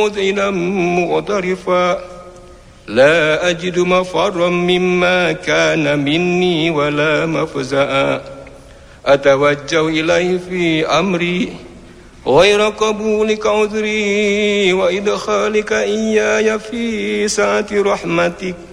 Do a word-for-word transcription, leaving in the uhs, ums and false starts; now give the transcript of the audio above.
مذعنا مغترفا لا أجد مفرا مما كان مني ولا مفزعا أتوجه إليه في أمري غير قبولك عذري وإدخالك إياي في سعة رحمتك